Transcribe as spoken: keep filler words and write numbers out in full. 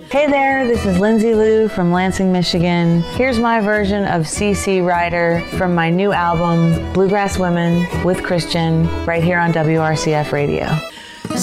Hey there, this is Lindsay Lou from Lansing, Michigan. Here's my version of C C Rider from my new album, Bluegrass Women with Christian, right here on W R C F Radio.